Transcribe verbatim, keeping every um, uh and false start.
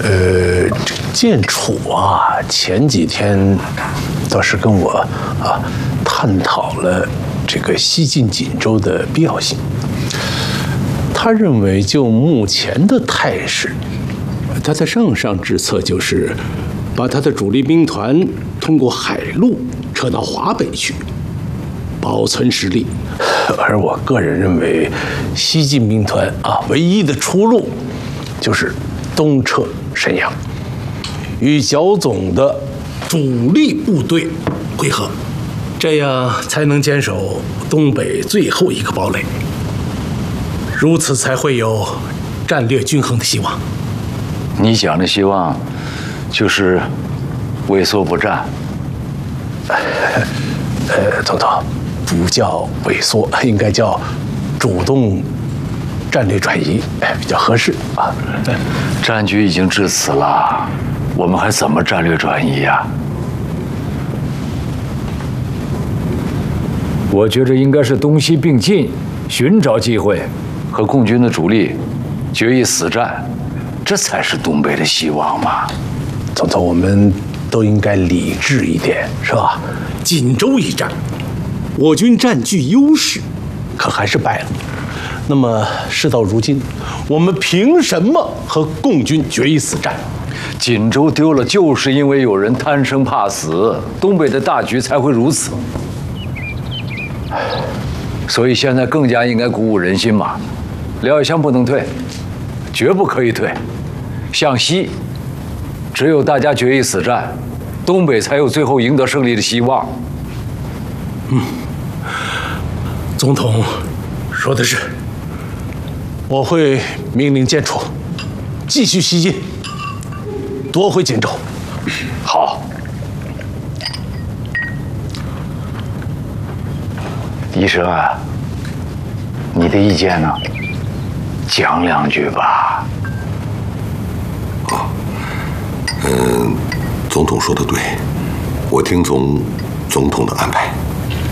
呃，这建楚啊，前几天倒是跟我啊探讨了这个西进锦州的必要性。他认为，就目前的态势，他的上上之策就是把他的主力兵团通过海路撤到华北去，保存实力。而我个人认为，西进兵团啊，唯一的出路就是东撤沈阳，与剿总的主力部队会合，这样才能坚守东北最后一个堡垒。如此才会有战略均衡的希望。 你讲的希望，就是畏缩不战。 呃，总统，不叫萎缩，应该叫主动战略转移，哎，比较合适啊。 战局已经至此了，我们还怎么战略转移呀？ 我觉着应该是东西并进，寻找机会， 和共军的主力决一死战，这才是东北的希望嘛。 总统，我们都应该理智一点，是吧？锦州一战，我军占据优势，可还是败了。那么事到如今，我们凭什么和共军决一死战？ 锦州丢了，就是因为有人贪生怕死，东北的大局才会如此。所以现在更加应该鼓舞人心嘛。廖以湘不能退，绝不可以退。向西，只有大家决一死战，东北才有最后赢得胜利的希望。 嗯，总统说的是，我会命令建楚继续西进，夺回锦州。 好，医生啊，你的意见呢？讲两句吧。 啊，嗯，总统说的对，我听从总统的安排。